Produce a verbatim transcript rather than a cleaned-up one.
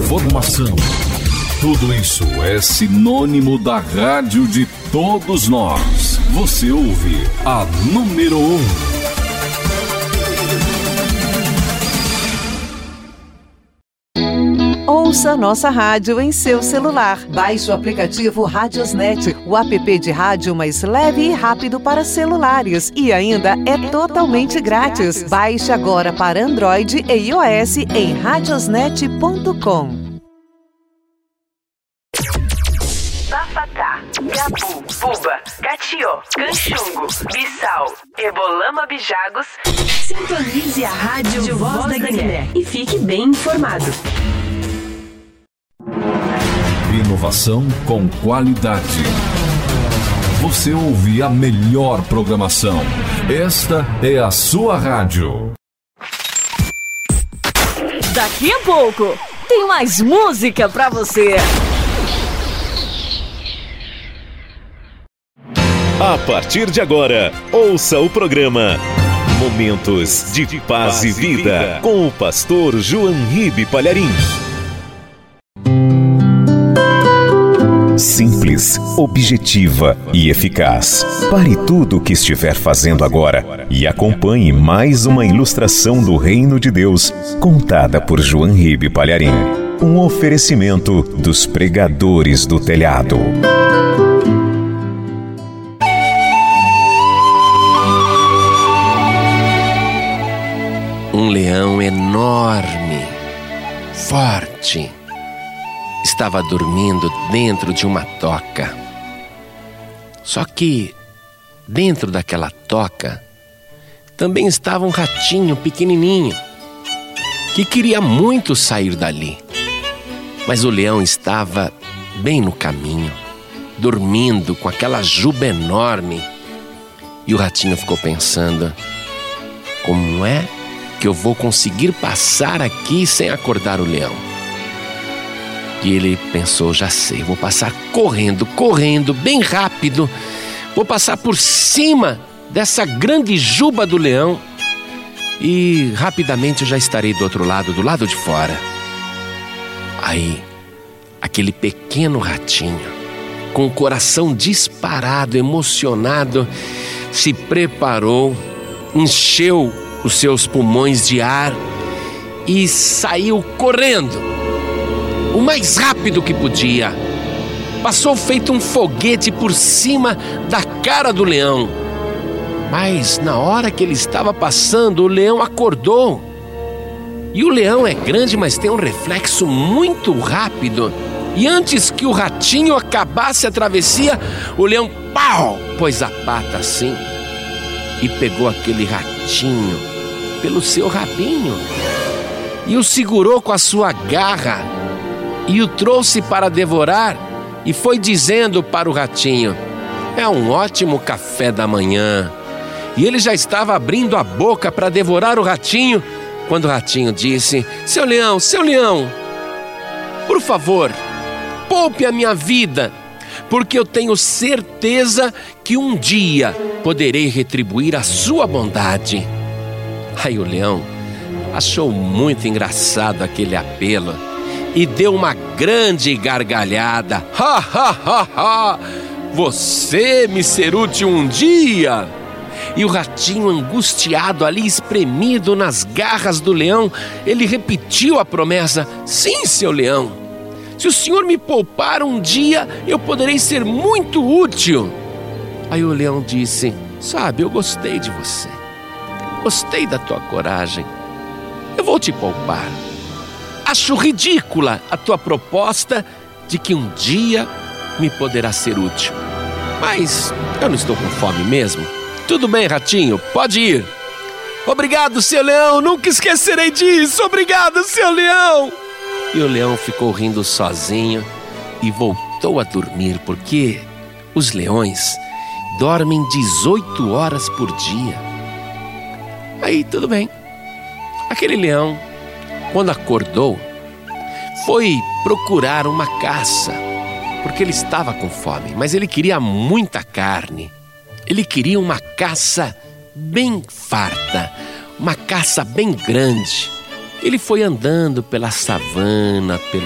informação. Tudo isso é sinônimo da rádio de todos nós. Você ouve a número um. Ouça nossa rádio em seu celular. Baixe o aplicativo Radiosnet, o app de rádio mais leve e rápido para celulares. E ainda é totalmente grátis. Baixe agora para Android e iOS em radiosnet ponto com. Bafatá, Gabu, Buba, Catió, Canchungo, Bissau, Ebolama, Bijagos. Sintonize a rádio Voz da Guiné e fique bem informado. Inovação com qualidade. Você ouve a melhor programação. Esta é a sua rádio. Daqui a pouco tem mais música pra você. A partir de agora, ouça o programa Momentos de Paz e Vida com o pastor João Ribe Palharim. Simples, objetiva e eficaz. Pare tudo o que estiver fazendo agora e acompanhe mais uma ilustração do Reino de Deus, contada por João Ribe Palharim. Um oferecimento dos pregadores do telhado. Um leão enorme, forte, estava dormindo dentro de uma toca. Só que dentro daquela toca também estava um ratinho pequenininho que queria muito sair dali. Mas o leão estava bem no caminho, dormindo com aquela juba enorme. E o ratinho ficou pensando: como é que eu vou conseguir passar aqui sem acordar o leão? E ele pensou: já sei, vou passar correndo, correndo, bem rápido. Vou passar por cima dessa grande juba do leão e rapidamente eu já estarei do outro lado, do lado de fora. Aí, aquele pequeno ratinho, com o coração disparado, emocionado, se preparou, encheu os seus pulmões de ar e saiu correndo o mais rápido que podia. Passou feito um foguete por cima da cara do leão. Mas na hora que ele estava passando, o leão acordou. E o leão é grande, mas tem um reflexo muito rápido. E antes que o ratinho acabasse a travessia, o leão, pau, pôs a pata assim e pegou aquele ratinho pelo seu rabinho e o segurou com a sua garra e o trouxe para devorar e foi dizendo para o ratinho: é um ótimo café da manhã. E ele já estava abrindo a boca para devorar o ratinho quando o ratinho disse: seu leão, seu leão, por favor, poupe a minha vida, porque eu tenho certeza que um dia poderei retribuir a sua bondade. Aí o leão achou muito engraçado aquele apelo e deu uma grande gargalhada. Ha, ha, ha, ha! Você me ser útil um dia! E o ratinho, angustiado ali, espremido nas garras do leão, ele repetiu a promessa: sim, seu leão, se o senhor me poupar um dia, eu poderei ser muito útil. Aí o leão disse: sabe, eu gostei de você, gostei da tua coragem, eu vou te poupar. Acho ridícula a tua proposta de que um dia me poderá ser útil, mas eu não estou com fome mesmo. Tudo bem, ratinho, pode ir. Obrigado, seu leão, nunca esquecerei disso. Obrigado, seu leão. E o leão ficou rindo sozinho e voltou a dormir, porque os leões dormem dezoito horas por dia. Aí tudo bem. Aquele leão, quando acordou, foi procurar uma caça, porque ele estava com fome, mas ele queria muita carne. Ele queria uma caça bem farta, uma caça bem grande. Ele foi andando pela savana, pelo